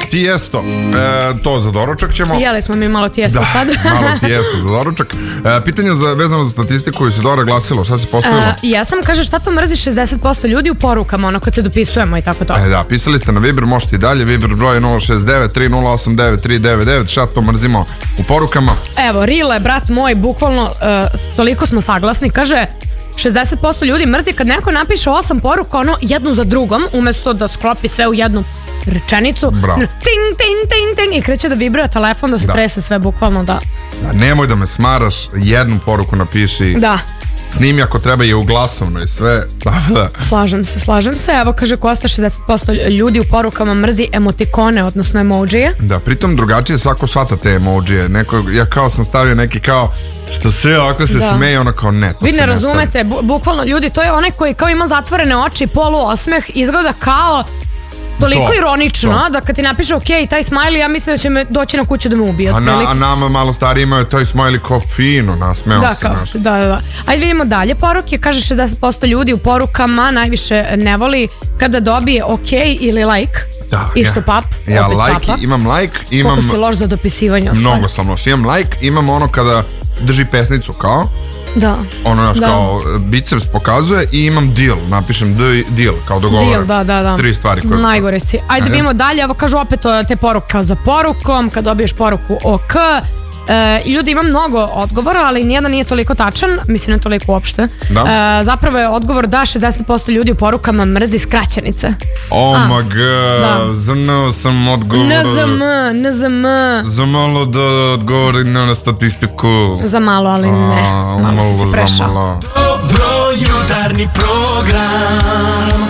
tijesto, to za doručak ćemo. Jeli smo mi malo tijesto sad. Malo tijesto za doručak. Pitanje vezano za statistiku Isidora glasilo, šta se postavilo? Ja sam, kaže, šta to mrzi 60% ljudi u porukama, ono kad se dopisujemo i tako to. Da, pisali ste na Viber, možete i dalje, Viber broj 069 3089 399, šta to mrzimo u porukama? Evo, Rile, brat moj, bukvalno toliko smo saglasni, kaže 60% ljudi mrzi kad neko napiše 8 poruka, ono, jednu za drugom, umesto da sklopi sve u jednu rečenicu. Bravo. Ting, ting, ting, ting, i kreće da vibrira telefon, da se trese sve, bukvalno, da. Nemoj da me smaraš, jednu poruku napiši. Da. Snimi ako treba je u glasovno i sve. Slažem se. Evo, kaže Kosta, 60% ljudi u porukama mrzi emotikone, odnosno emojije. Da, pritom drugačije svako shvata te emojije. Ja kao sam stavio neki kao što sve ovako se smeje, ono kao ne. Vi ne razumete, bukvalno ljudi, to je onaj koji kao ima zatvorene oči, poluosmeh, izgleda kao toliko ironično da kad ti napiše ok, taj smajli, ja mislim da će me doći na kuću da me ubije. A nama malo stariji imaju taj smajli kao fino, nasmeo se. Da. Ajde vidimo dalje poruke. Kaže 60% ljudi u porukama najviše ne voli kada dobije ok ili like. Isto pap. Ja imam like. Koliko si loš za dopisivanje. Mnogo sam loš. Imam like, imam ono kada drži pesnicu kao. Da. Ono kao biceps pokazuje i imam deal, napišem deal kao dogovor. Da. 3 stvari koje... Najgore si. Ajde vidimo dalje, evo kažu opet te poruka za porukom, kad dobiješ poruku OK. Ljudi, ima mnogo odgovora, ali nijedan nije toliko tačan, mislim ne toliko uopšte. Zapravo je odgovor da 60% ljudi u porukama mrzi skraćenice. Oh my god, znao sam odgovor. NZM. Za malo da odgovori na statistiku. Za malo, ali ne. Malo si se prešao. Dobro jutarnji program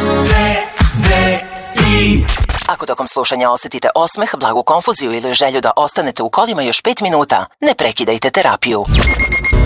TDI. Ako tokom slušanja osjetite osmeh, blagu konfuziju ili želju da ostanete u kolima još 5 minuta, ne prekidajte terapiju.